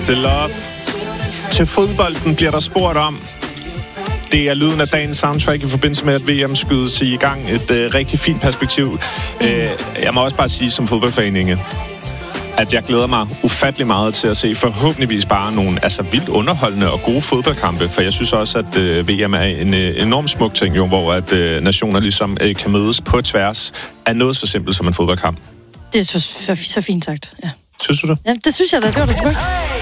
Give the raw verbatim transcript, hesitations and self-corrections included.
The Love. Til fodbolden bliver der spurgt om. Det er lyden af dagens soundtrack i forbindelse med, at V M skydes i gang. Et øh, rigtig fint perspektiv. Mm. Øh, jeg må også bare sige som fodboldfan, Inge, at jeg glæder mig ufattelig meget til at se forhåbentligvis bare nogle altså vildt underholdende og gode fodboldkampe, for jeg synes også, at øh, V M er en øh, enorm smuk ting, jo, hvor at øh, nationer ligesom øh, kan mødes på tværs af noget så simpelt som en fodboldkamp. Det er så, så, så fint sagt, ja. Synes du det? Ja, det synes jeg da, det var da smukt.